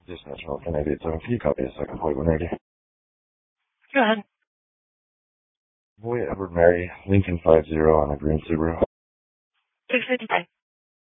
Dispatch, well, 1087. Can you copy a second flight 180? Go ahead. Boy Edward Mary, Lincoln 50 on a green Subaru. 655.